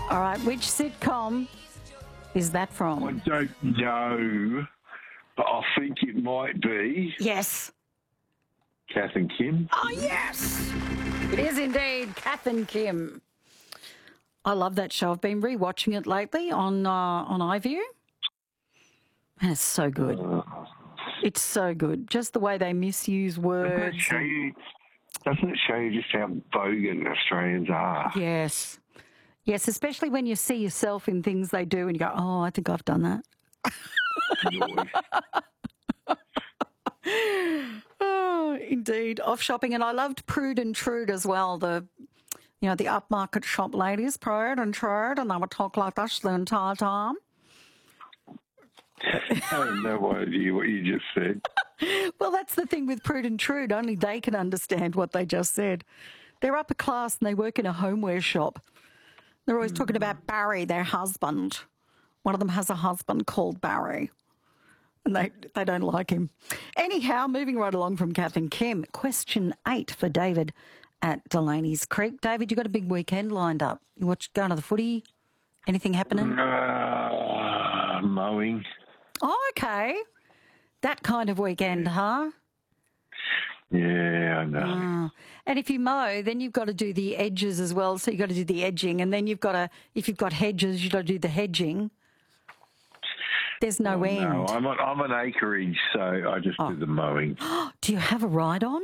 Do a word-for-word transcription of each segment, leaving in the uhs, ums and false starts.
All right, which sitcom is that I from? don't know, but I think it might be Yes. Kath and Kim. Oh, yes! It is indeed Kath and Kim. I love that show. I've been rewatching it lately on uh, on iView. And it's so good. Uh, It's so good. Just the way they misuse doesn't it words. show you? Doesn't it show you just how bogan Australians are? Yes. Yes, especially when you see yourself in things they do and you go, oh, I think I've done that. Oh, indeed. Off shopping. And I loved Prude and Trude as well, the, you know, the upmarket shop ladies, Prude and Trude, and they would talk like this the entire time. I have no idea what you just said. Well, that's the thing with Prude and Trude. Only they can understand what they just said. They're upper class and they work in a homeware shop. They're always talking about Barry, their husband. One of them has a husband called Barry. And they, they don't like him. Anyhow, moving right along from Kath and Kim, question eight for David at Delaney's Creek. David, you got a big weekend lined up. You watch going to the footy? Anything happening? Uh, mowing. Oh, okay. That kind of weekend, huh? Yeah, I know. Oh. And if you mow, then you've got to do the edges as well. So you've got to do the edging. And then you've got to, if you've got hedges, you've got to do the hedging. There's no Oh, end. No, I'm an, I'm an acreage, so I just Oh. do the mowing. Do you have a ride on?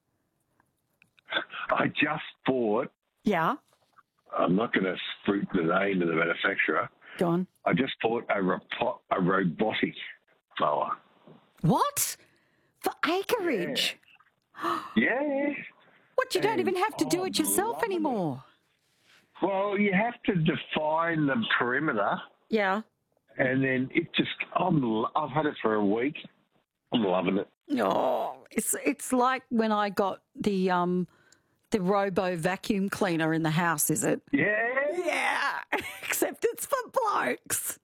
I just bought, Yeah. I'm not going to fruit the name of the manufacturer, Go on. I just bought a, ropo- a robotic mower. What? For acreage? Yeah. What, you don't And even have to do I'm it yourself loving it. anymore? Well, you have to define the perimeter, Yeah. and then it just, I'm, lo- I've had it for a week. I'm loving it. Oh, it's it's like when I got the um the Robo vacuum cleaner in the house, is it? Yeah. Yeah. Except it's for blokes.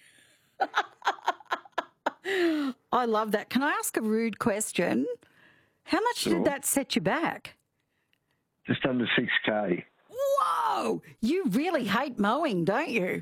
I love that. Can I ask a rude question? How much Sure. did that set you back? Just under six K. Whoa! You really hate mowing, don't you?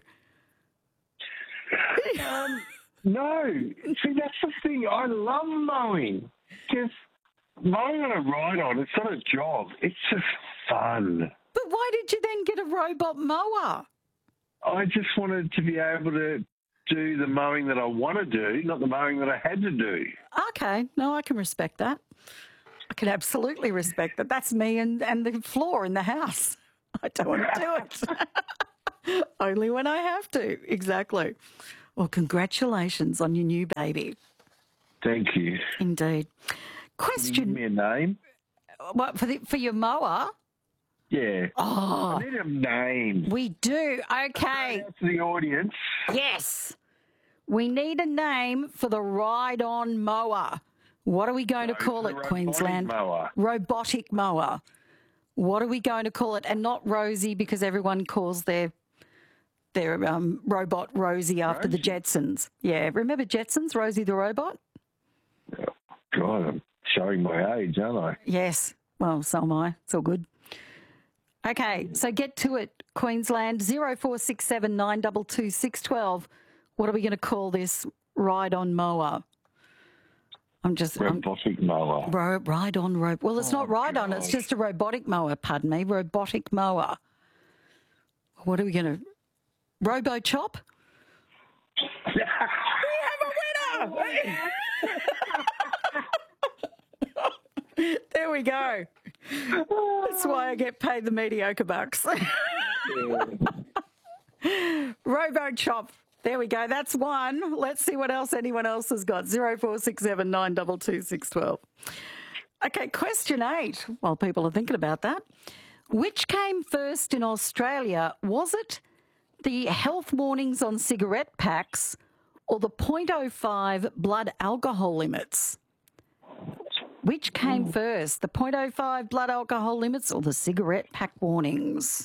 Um, no. See, that's the thing. I love mowing. Because mowing on a ride-on, it's not a job. It's just fun. But why did you then get a robot mower? I just wanted to be able to do the mowing that I want to do, not the mowing that I had to do. Okay, no, I can respect that. I can absolutely respect that. That's me and, and the floor in the house. I don't want to do it. Only when I have to. Exactly. Well, congratulations on your new baby. Thank you. Indeed. Can you give Question, me a name? what, for, the, for your mower? Yeah. Oh, I need a name. we do. Okay. Out to the audience. Yes. We need a name for the ride-on mower. What are we going to No, call the it, robotic Queensland? mower. Robotic mower. What are we going to call it? And not Rosie, because everyone calls their their um, robot Rosie after the Jetsons. Yeah, remember Jetsons, Rosie the robot? God, I'm showing my age, aren't I? Yes. Well, so am I. It's all good. Okay, so get to it, Queensland. zero four six seven nine two two six one two. What are we going to call this ride-on mower? I'm just... I'm, Robotic mower. Ro- ride on rope. Well, it's not ride on. It's gosh. just a robotic mower. Pardon me, robotic mower. What are we going to? Robo chop. We have a winner. There we go. That's why I get paid the mediocre bucks. Robo chop. There we go. That's one. Let's see what else anyone else has got. Zero four six seven nine two two six one two. Okay, question eight. While people are thinking about that, which came first in Australia? Was it the health warnings on cigarette packs or the point oh five blood alcohol limits? Which came first, the point oh five blood alcohol limits or the cigarette pack warnings?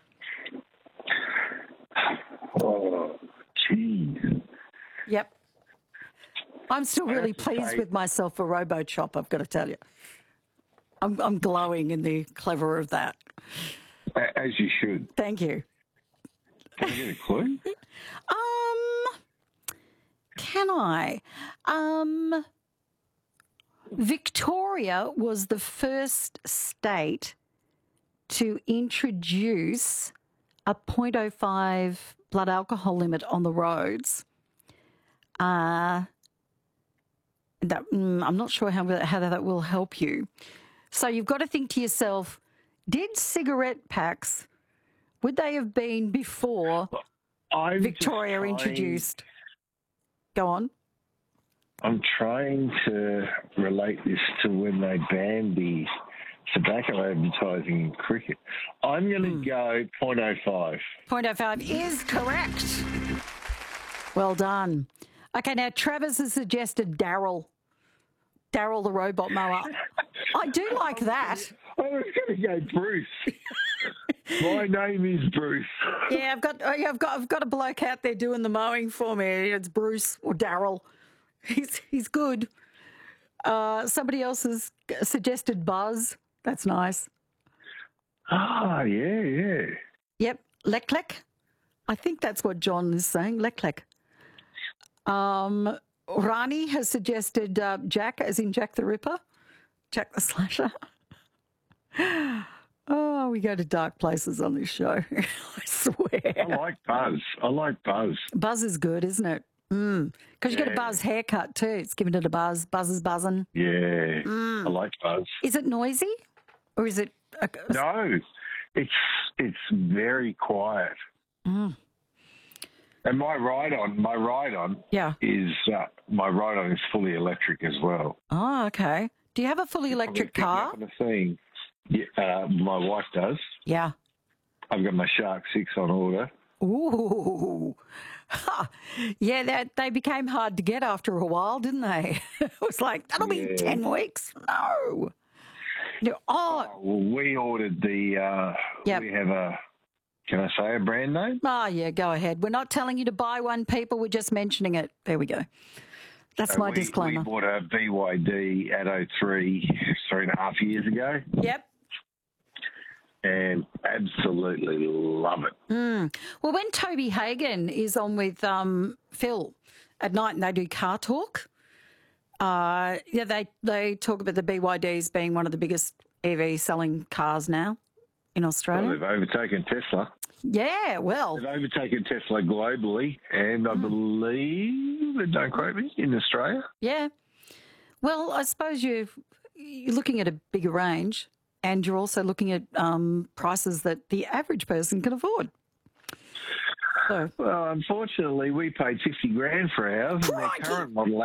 Oh, jeez. Yep. I'm still I really have to pleased say- with myself for RoboChop, I've got to tell you. I'm, I'm glowing in the clever of that. A- As you should. Thank you. Can I get a clue? Um, can I? Um, Victoria was the first state to introduce a point oh five blood alcohol limit on the roads. Uh, that, mm, I'm not sure how, how that will help you. So you've got to think to yourself, did cigarette packs, would they have been before I'm Victoria trying, introduced? Go on. I'm trying to relate this to when they banned the tobacco advertising in cricket. I'm going to Hmm. go point oh five. point oh five is correct. Well done. Okay, now Travis has suggested Daryl. Daryl the robot mower. I do like that. I was going to go Bruce. My name is Bruce. Yeah, I've got, oh, yeah, I've got, I've got a bloke out there doing the mowing for me. It's Bruce or Daryl. He's he's good. Uh, somebody else has suggested Buzz. That's nice. Ah, yeah, yeah. Yep, Leclerc. I think that's what John is saying. Leclerc. Um, Rani has suggested uh, Jack, as in Jack the Ripper, Jack the Slasher. Oh, we go to dark places on this show. I swear. I like Buzz. I like Buzz. Buzz is good, isn't it? Mm. Because you get a Yeah. Buzz haircut too. It's giving it a buzz. Buzz is buzzing. Yeah, Mm. I like Buzz. Is it noisy, or is it? A, a- No, it's it's very quiet. Mm. And my ride on, my ride on Yeah. is uh, my ride on is fully electric as well. Oh, okay. Do you have a fully electric car? The thing, yeah, uh, my wife does. Yeah. I've got my Shark Six on order. Ooh. Ha. Yeah, that they became hard to get after a while, didn't they? It was like, that'll be Yeah. ten weeks. No. No. Oh, Well, we ordered the. Uh, Yep. We have a. Can I say a brand name? oh, yeah, go ahead. We're not telling you to buy one, people. We're just mentioning it. There we go. That's So my we, disclaimer. We bought a B Y D Atto three three and a half years ago, Yep. and absolutely love it. Mm. Well, when Toby Hagen is on with um, Phil at night and they do car talk, uh, yeah, they, they talk about the B Y Ds being one of the biggest E V selling cars now in Well, Australia. they've overtaken Tesla. Yeah, well, They've overtaken Tesla globally, and I believe, and don't quote me, in Australia. yeah. Well, I suppose you you're looking at a bigger range, and you're also looking at um, prices that the average person can afford. So, Well, unfortunately, we paid fifty grand for ours, and their Crikey. current model